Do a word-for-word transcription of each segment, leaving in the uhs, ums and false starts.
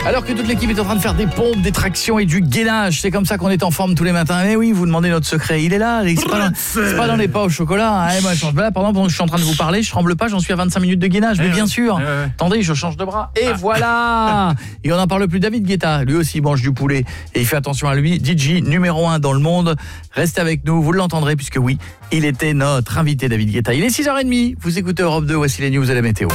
Alors que toute l'équipe est en train de faire des pompes, des tractions et du gainage. C'est comme ça qu'on est en forme tous les matins. Mais oui, vous demandez notre secret. Il est là. C'est pas dans, c'est pas dans les pas au chocolat. Hein. Moi, je change là. Pendant que je suis en train de vous parler, je tremble pas. J'en suis à vingt-cinq minutes de gainage. Mais ouais, bien sûr. Ouais, ouais. Attendez, je change de bras. Et ah. voilà. Et on n'en parle plus. David Guetta, lui aussi mange du poulet. Et il fait attention à lui. D J numéro un dans le monde. Restez avec nous. Vous l'entendrez puisque oui, il était notre invité David Guetta. Il est six heures trente. Vous écoutez Europe deux. Voici les news et la météo.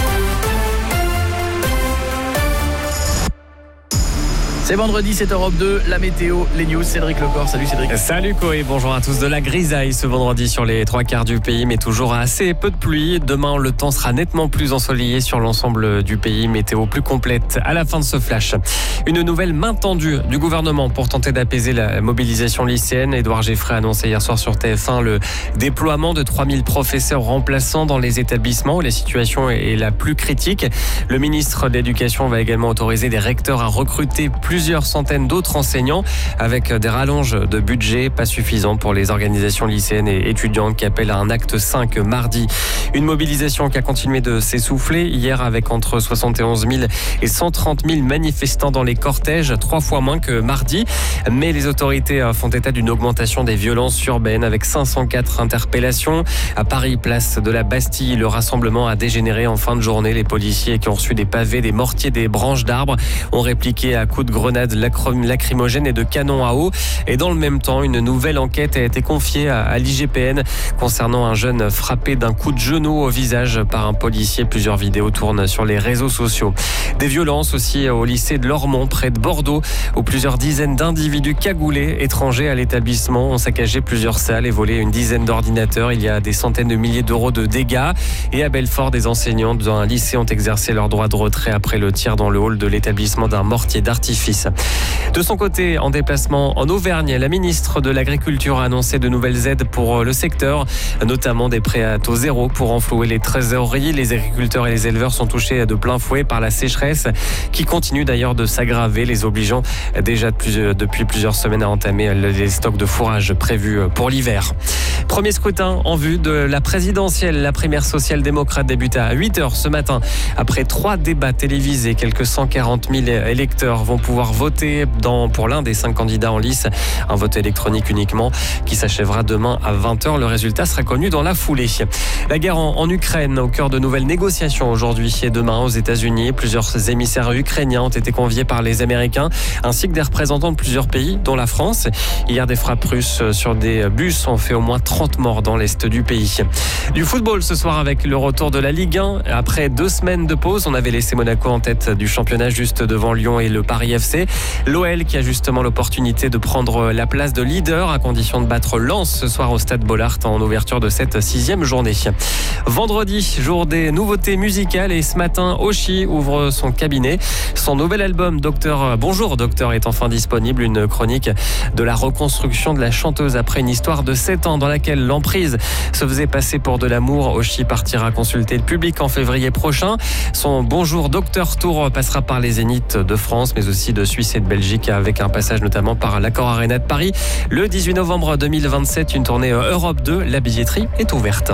C'est vendredi, c'est Europe deux, la météo, les news, Cédric Lecor. Salut Cédric. Salut Koé, bonjour à tous. De la grisaille ce vendredi sur les trois quarts du pays, mais toujours assez peu de pluie. Demain, le temps sera nettement plus ensoleillé sur l'ensemble du pays. Météo plus complète à la fin de ce flash. Une nouvelle main tendue du gouvernement pour tenter d'apaiser la mobilisation lycéenne. Édouard Geffray a annoncé hier soir sur T F un le déploiement de trois mille professeurs remplaçants dans les établissements où la situation est la plus critique. Le ministre de l'Éducation va également autoriser des recteurs à recruter plus plusieurs centaines d'autres enseignants avec des rallonges de budget pas suffisants pour les organisations lycéennes et étudiantes qui appellent à un acte cinq mardi. Une mobilisation qui a continué de s'essouffler hier avec entre soixante et onze mille et cent trente mille manifestants dans les cortèges, trois fois moins que mardi. Mais les autorités font état d'une augmentation des violences urbaines avec cinq cent quatre interpellations. À Paris, place de la Bastille, le rassemblement a dégénéré en fin de journée. Les policiers qui ont reçu des pavés, des mortiers, des branches d'arbres ont répliqué à coups de grenades lacrymogènes et de canons à eau. Et dans le même temps, une nouvelle enquête a été confiée à l'I G P N concernant un jeune frappé d'un coup de genou au visage par un policier. Plusieurs vidéos tournent sur les réseaux sociaux. Des violences aussi au lycée de Lormont, près de Bordeaux, où plusieurs dizaines d'individus cagoulés étrangers à l'établissement ont saccagé plusieurs salles et volé une dizaine d'ordinateurs. Il y a des centaines de milliers d'euros de dégâts. Et à Belfort, des enseignants d'un lycée ont exercé leur droit de retrait après le tir dans le hall de l'établissement d'un mortier d'artifice. De son côté, en déplacement en Auvergne, la ministre de l'Agriculture a annoncé de nouvelles aides pour le secteur, notamment des prêts à taux zéro pour enflouer les trésoreries. Les agriculteurs et les éleveurs sont touchés de plein fouet par la sécheresse qui continue d'ailleurs de s'aggraver, les obligeant déjà depuis plusieurs semaines à entamer les stocks de fourrage prévus pour l'hiver. Premier scrutin en vue de la présidentielle. La primaire social-démocrate débuta à huit heures ce matin. Après trois débats télévisés, quelques cent quarante mille électeurs vont pouvoir voter dans, pour l'un des cinq candidats en lice. Un vote électronique uniquement qui s'achèvera demain à vingt heures. Le résultat sera connu dans la foulée. La guerre en, en Ukraine, au cœur de nouvelles négociations aujourd'hui et demain aux États-Unis. Plusieurs émissaires ukrainiens ont été conviés par les Américains ainsi que des représentants de plusieurs pays, dont la France. Hier, des frappes russes sur des bus ont fait au moins trente morts dans l'est du pays. Du football ce soir avec le retour de la Ligue un. Après deux semaines de pause, on avait laissé Monaco en tête du championnat juste devant Lyon et le Paris F C. L'O L qui a justement l'opportunité de prendre la place de leader à condition de battre Lens ce soir au stade Bollaert en ouverture de cette sixième journée. Vendredi, jour des nouveautés musicales et ce matin, Oshi ouvre son cabinet. Son nouvel album Docteur Bonjour Docteur est enfin disponible. Une chronique de la reconstruction de la chanteuse après une histoire de sept ans dans laquelle l'emprise se faisait passer pour de l'amour. Oshi partira consulter le public en février prochain. Son Bonjour Docteur Tour passera par les Zéniths de France mais aussi de Suisse et de Belgique avec un passage notamment par l'Accor Arena de Paris. Le dix-huit novembre deux mille vingt-sept, une tournée Europe deux. La billetterie est ouverte.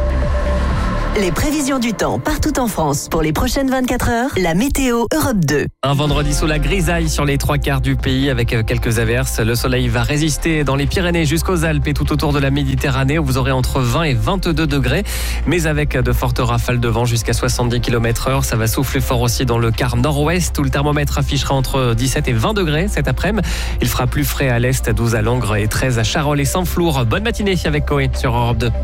Les prévisions du temps partout en France pour les prochaines vingt-quatre heures. La météo Europe deux. Un vendredi sous la grisaille sur les trois quarts du pays avec quelques averses. Le soleil va résister dans les Pyrénées jusqu'aux Alpes et tout autour de la Méditerranée où vous aurez entre vingt et vingt-deux degrés. Mais avec de fortes rafales de vent jusqu'à soixante-dix kilomètres heure. Ça va souffler fort aussi dans le quart nord-ouest où le thermomètre affichera entre dix-sept et vingt degrés cet après-midi. Il fera plus frais à l'est, douze à Langres et treize à Charolles et Saint-Flour. Bonne matinée avec Koé sur Europe deux.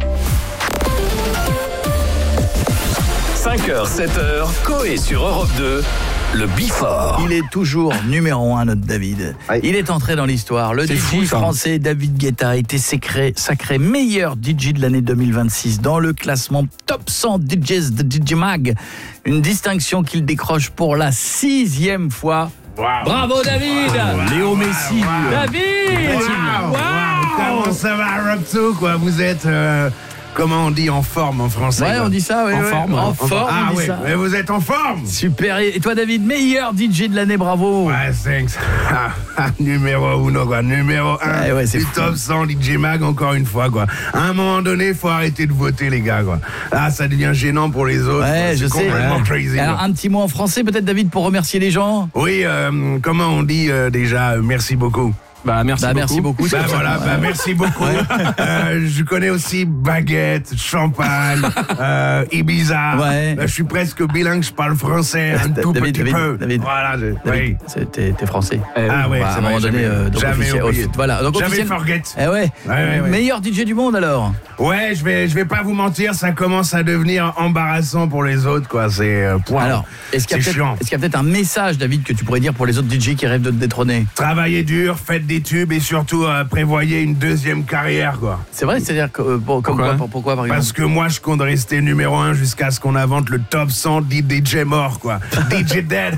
cinq heures, sept heures, Koé sur Europe deux, le Before. Il est toujours numéro un, notre David. Oui. Il est entré dans l'histoire. Le D J français David Guetta a été sacré, sacré meilleur D J de l'année deux mille vingt-six dans le classement Top cent D Js de D J Mag. Une distinction qu'il décroche pour la sixième fois. Wow. Bravo David. Wow. Léo Messi. Wow. David. Wow. Wow. Wow. Comment ça va, Europe deux, quoi. Vous êtes... Euh... comment on dit en forme en français? Ouais, quoi. on dit ça, oui. En ouais. forme. En forme, Ah on dit ouais, ça. mais vous êtes en forme. Super. Et toi, David, meilleur D J de l'année, bravo. Ouais, thanks. Numéro uno, quoi. Numéro un ouais, ouais, c'est du fou. top cent D J Mag, encore une fois, quoi. À un moment donné, il faut arrêter de voter, les gars, quoi. Ah, ça devient gênant pour les autres. Ouais, quoi. je C'est sais. complètement Ouais. crazy. Alors, quoi. un petit mot en français, peut-être, David, pour remercier les gens. Oui, euh, comment on dit euh, déjà euh, merci beaucoup. Bah merci bah, beaucoup. Merci beaucoup. Bah voilà, bah merci beaucoup. Euh, je connais aussi baguette, champagne, euh, Ibiza. Ouais. Là, je suis presque bilingue, je parle français un tout David, petit David, peu. David, voilà, je, David, oui. t'es, t'es français. Eh, ah ouais, bah, c'est à un moment vrai, donné, jamais, euh, donc jamais officiel, oublié. voilà, donc Jamais officiel- forget. Eh ouais. Ouais, ouais, ouais. Meilleur D J du monde alors. Ouais, je vais, je vais pas vous mentir, ça commence à devenir embarrassant pour les autres, quoi. C'est euh, point. Alors, est-ce qu'il y a C'est peut-être, chiant. est-ce qu'il y a peut-être un message, David, que tu pourrais dire pour les autres D J qui rêvent de te détrôner? Travaillez dur, faites des tubes et surtout euh, prévoyez une deuxième carrière, quoi. C'est vrai, c'est-à-dire que, euh, pour- comme Pourquoi quoi, pour- pourquoi par exemple? Parce que moi, je compte rester numéro un jusqu'à ce qu'on invente le top cent D J mort, quoi. D J dead.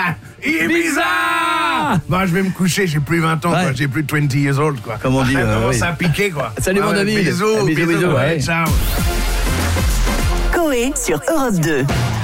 Ibiza! Bon, je vais me coucher, j'ai plus vingt ans, Ouais. quoi. J'ai plus vingt years old, quoi. Comme on dit, Ça euh, commence oui. à piquer, quoi. Salut, mon Ah ouais, David. Bisous, Bisous, bisous, bisous, ouais, ouais. ciao. Coé sur Europe deux.